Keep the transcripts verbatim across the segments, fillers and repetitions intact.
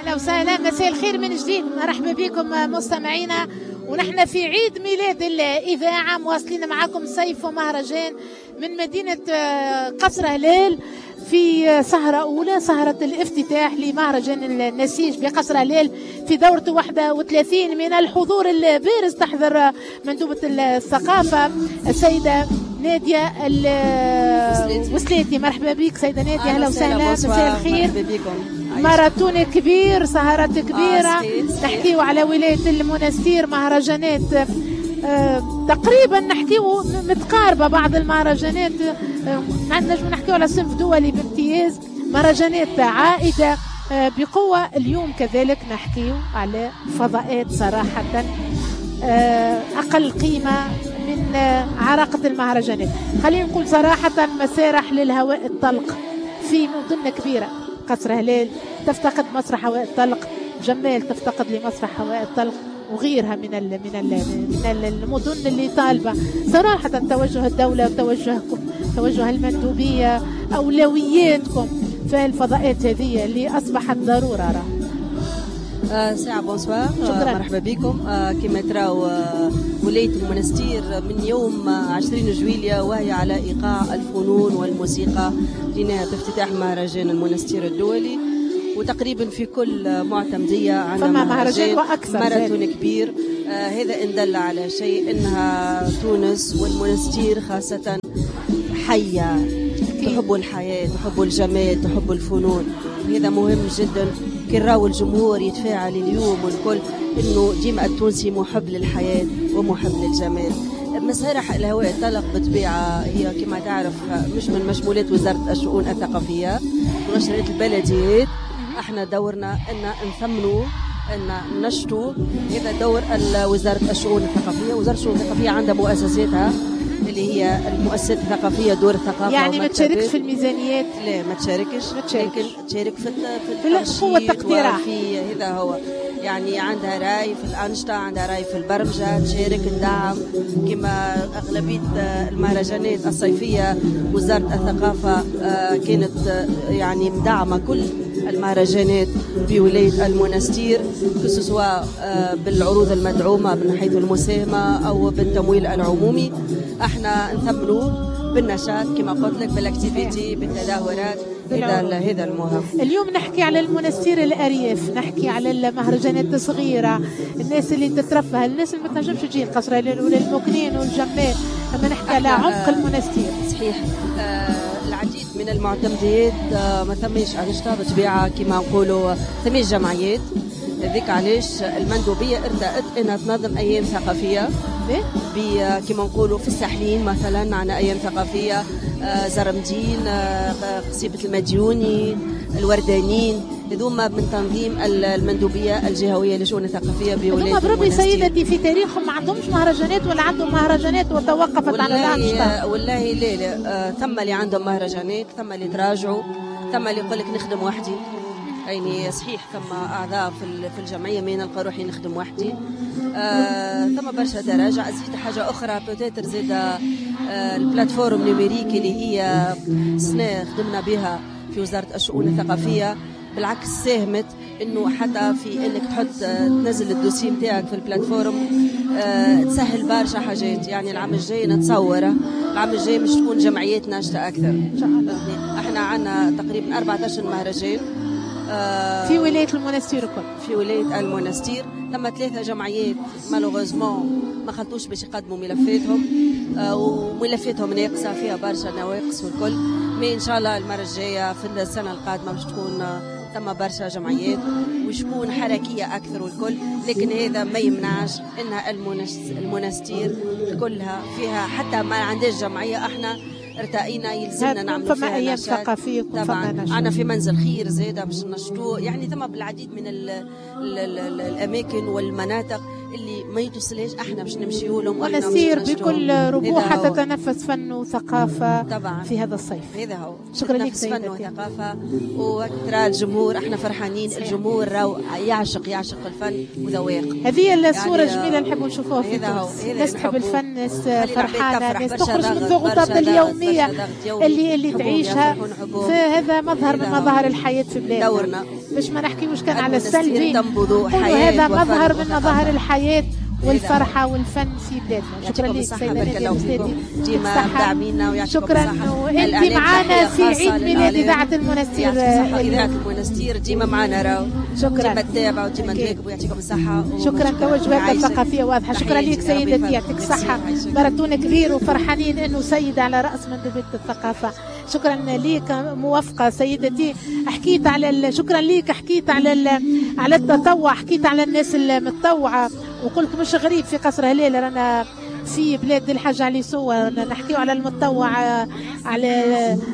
اهلا وسهلا، مساء الخير من جديد، مرحبا بكم مستمعينا، ونحن في عيد ميلاد الإذاعة مواصلين معكم صيف ومهرجان من مدينة قصر هلال في سهرة أولى، سهرة الافتتاح لمهرجان النسيج بقصر هلال في دورته واحد وثلاثين. من الحضور البارز تحضر مندوبة الثقافة السيدة نادية الوسليتي. مرحبا بك سيدة نادية، أهلا وسهلا، مساء الخير. ماراثون كبير، سهرات كبيرة، نحكيو على ولاية المنستير، مهرجانات آه تقريبا نحكيو متقاربة، بعض المهرجانات آه نجم نحكيو على صنف دولي بامتياز، مهرجانات عائدة آه بقوة. اليوم كذلك نحكيو على فضاءات صراحة آه أقل قيمة من آه عراقة المهرجانات. خلينا نقول صراحة مسارح للهواء الطلق في مدن كبيرة، قصر هلال تفتقد مسرح هواء الطلق، جمال تفتقد لمسرح هواء الطلق، وغيرها من ال من ال من المدن اللي طالبه صراحه توجه الدوله وتوجهكم، توجه المندوبيه، اولوياتكم في الفضاءات هذه اللي اصبحت ضروره. آه ساعة بونسوار، شكرا. مرحبا بكم. آه كما تراو آه ولاية المنستير من يوم عشرين جويلية وهي على إيقاع الفنون والموسيقى لنهاية افتتاح مهرجان المنستير الدولي، وتقريبا في كل معتمدية عندنا مهرجان واكثر ماراثون كبير. آه هذا إن دل على شيء أنها تونس والمنستير خاصة حية، تحب الحياة، تحب الجمال، تحب الفنون. هذا مهم جدا كي نراو الجمهور يتفاعل اليوم والكل انه ديما التونسي محب للحياة ومحب للجمال. مسارح الهواء الطلق بطبيعة هي كما تعرف مش من مشمولات وزارة الشؤون الثقافية ونشرات البلديات. احنا دورنا ان نثمنوا ان نشطوا، هذا دور وزارة الشؤون الثقافية. وزارة الشؤون الثقافية عندها مؤسساتها اللي هي المؤسسات الثقافية، دور الثقافة، يعني ما تشاركش في الميزانيات؟ لا ما تشاركش، لكن تشارك في في قوة الاقتراح. في هذا هو يعني عندها راي في الأنشطة، عندها راي في البرمجة، تشارك تدعم كما أغلبية المهرجانات الصيفية. وزارة الثقافة كانت يعني مدعمة كل المهرجانات بولاية المنستير، سواء بالعروض المدعومة من حيث المساهمة أو بالتمويل العمومي. احنا نثمنوا بالنشاط كما قلت لك، بالاكتيفيتي، بالتظاهرات، هذا هذا المهم. اليوم نحكي على المنستير الارياف، نحكي على المهرجانات الصغيره، الناس اللي تترفه، الناس اللي ما تنجمش تجي القصر ولا المكنين والجمال، اما نحكي على عمق المنستير. صحيح. آه العديد من المعتمديات آه ما ثميش انشطه بطبيعه كما نقولوا، ثميش جمعيات. ذيك علاش المندوبيه ارتأت انها تنظم ايام ثقافيه كما نقولوا في الساحلين مثلا، عنا ايام ثقافيه آه زرمدين، آه قصيبه المديوني، الوردانين، هذوما من تنظيم المندوبيه الجهويه للشؤون الثقافيه بولايه المنستير. هذوما بربي سيدتي في تاريخهم ما عندهمش مهرجانات ولا عندهم مهرجانات وتوقفت عن الانشطه؟ والله لا لا، آه ثم اللي عندهم مهرجانات، ثم اللي تراجعوا، ثم اللي يقول لك نخدم وحدي. يعني صحيح ثم اعضاء في الجمعيه ما نلقى روحي نخدم وحدي. آه ثم برشا تراجع. زيد حاجه اخرى بوتيتر زيد آه البلاتفورم نيميريكي اللي هي سنه خدمنا بها في وزاره الشؤون الثقافيه، بالعكس ساهمت انه حتى في انك تحط تنزل الدوسي نتاعك في البلاتفورم آه تسهل برشا حاجات. يعني العام الجاي نتصور العام الجاي مش تكون جمعيات ناشطه اكثر. احنا عندنا تقريبا أربعة عشر مهرجان في ولاية المنستير الكل. في ولاية المنستير ثم ثلاثة جمعيات مالوغوزمون ما خلطوش باش يقدموا ملفاتهم، آه وملفاتهم ناقصة، فيها برشا نواقص والكل. ما إن شاء الله المرة الجاية في السنة القادمة باش تكون ثم برشا جمعيات وشكون حركية أكثر والكل. لكن هذا ما يمنعش إنها المنستير كلها فيها، حتى ما عندهاش جمعية احنا ارتقينا يلزمنا نعمل فيها أيام ثقافية. طبعا عنا في منزل خير زيادة باش نشطوه. يعني ثم بالعديد من ال ال ال الأماكن والمناطق اللي ما يتوصلهاش احنا باش نمشيوا لهم ونسير بكل ربوح تتنفس فن وثقافة طبعا في هذا الصيف. هذا هو شكرا لك سيدتي. فن وثقافة وترى الجمهور، احنا فرحانين. الجمهور راو يعشق يعشق الفن وذواق. هذه الصورة يعني جميلة نحب نشوفوها في تونس. ناس تحب الفن، ناس فرحانة، ناس تخرج من الضغوطات اليومية اللي اللي تعيشها. هذا مظهر من مظاهر الحياة في بلادنا. دورنا باش ما نحكيوش كان على السلبي. هذا مظهر من مظاهر الحياة والفرحة والفن في بلادنا. شكرا لك سيدة نادية، ديما داعمينا ويعطيكم الصحة. وانت معنا في عيد ميلاد إذاعة المنستير. إذاعة المنستير ديما معنا راهو. شكرا. ديما تتابعوا وديما نراقبوا ويعطيكم الصحة. شكرا توجهات الثقافية واضحة. شكرا لك سيدتي يعطيك الصحة. ماراثون كبير وفرحانين انه سيدة على رأس مندوبية الثقافة. شكرا لك موافقة سيدتي. حكيت على شكرا لك حكيت على على التطوع، حكيت على الناس المتطوعة وقلت مش غريب في قصر هلال رانا في بلاد الحاج علي سوى نحكيو على المتطوع، على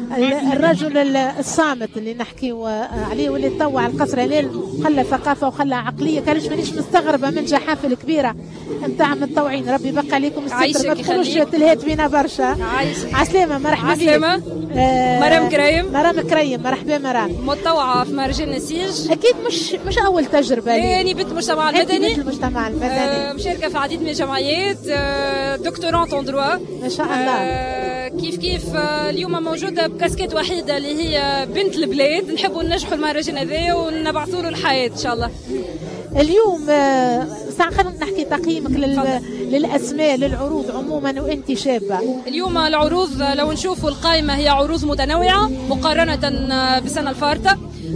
الرجل الصامت اللي نحكيو عليه واللي تطوع القصر هلال خلى ثقافه وخلى عقليه. كانش مانيش مستغربه من جحافل كبيره نتاع متطوعين. ربي يبقى عليكم الستر، ما تقولوش تلهات بينا برشا. عسلامه مرحبا بك. عسلامه. آه مرام كريم. مرام كريم مرحبا مرام. متطوعه في مهرجان نسيج. اكيد مش مش اول تجربه لي. يعني بنت المجتمع المدني. بنت المجتمع المدني. آه مشاركه في العديد من الجمعيات. آه دكتورانت اون دروا ما شاء الله. آه كيف كيف آه اليوم موجوده بكاسكيت وحيده اللي هي بنت البلاد. نحبوا ننجحوا المهرجان هذا ونبعثوا له الحياه ان شاء الله. اليوم ساعة خلينا نحكي تقييمك لل... للأسماء للعروض عموما وأنت شابة. اليوم العروض لو نشوفوا القائمة هي عروض متنوعة مقارنة بالسنة الفارطة.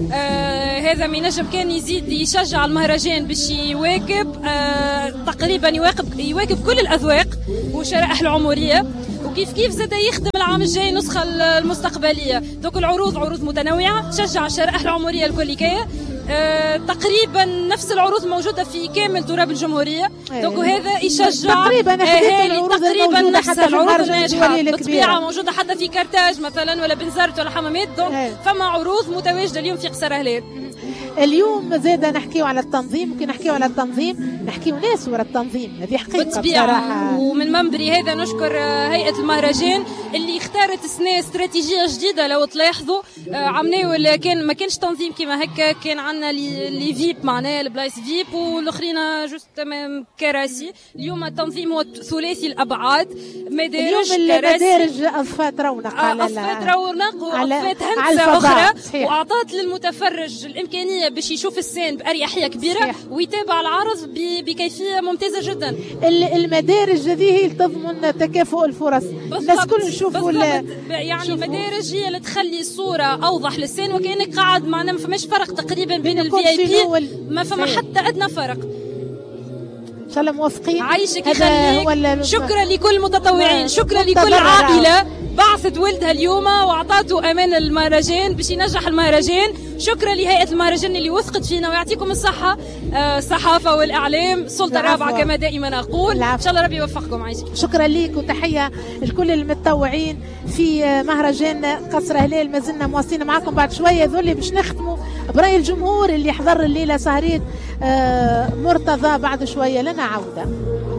آه هذا ما ينجم كان يزيد يشجع المهرجان باش يواكب آه تقريبا يواكب يواكب كل الأذواق والشرائح العمرية، وكيف كيف زاد يخدم العام الجاي النسخة المستقبلية. دوك العروض عروض متنوعة تشجع الشرائح العمرية الكليكية. آه، تقريبا نفس العروض موجودة في كامل تراب الجمهورية. دوك هذا يشجع تقريبا تقريبا نفس العروض الناجحة بالطبيعة موجودة حتى في كرتاج مثلا ولا بنزرت ولا حمامات. دونك فما عروض متواجدة اليوم في قصر هلال. اليوم زاد نحكيو على التنظيم، ممكن نحكيو على التنظيم نحكيو ناس ورا التنظيم، هذه حقيقة بصراحة. ومن منبري هذا نشكر هيئة المهرجان اللي اختارت سنة استراتيجية جديدة. لو تلاحظوا عملناو كان ما كانش تنظيم كما هكا، كان عندنا لي فيب معناها البلايص فيب والاخرين جوست تمام كراسي. اليوم التنظيم هو ثلاثي الابعاد، مدارج اليوم المدارج اضفت رونق على اضفت رونق واضفت هندسة اخرى، واعطت للمتفرج الامكانية باش يشوف السين بأريحية كبيرة صحيح. ويتابع العرض بكيفية ممتازة جدا. المدارج هذه هي تضمن تكافؤ الفرص، الناس كل يشوفوا يعني شوفوا. المدارج هي اللي تخلي الصورة أوضح للسين وكأنك قاعد معنا، ما فماش فرق تقريبا بين الفي اي بي، ما فما حتى أدنى فرق. إن شاء الله موافقين. عايشك يخليك. شكرا لكل المتطوعين، شكرا لكل عائلة بعثت ولدها اليوم واعطاته امان المهرجان باش ينجح المهرجان. شكرا لهيئه المهرجان اللي وثقت فينا ويعطيكم الصحه. الصحافه والاعلام السلطه الرابعه كما دائما اقول. ان شاء الله ربي يوفقكم. عايشك. شكرا ليك وتحيه لكل المتطوعين في مهرجان قصر هلال. ما زلنا مواصلين معكم بعد شويه ذولي باش نختموا براي الجمهور اللي حضر الليله سهرين مرتضى. بعد شويه لنا عوده.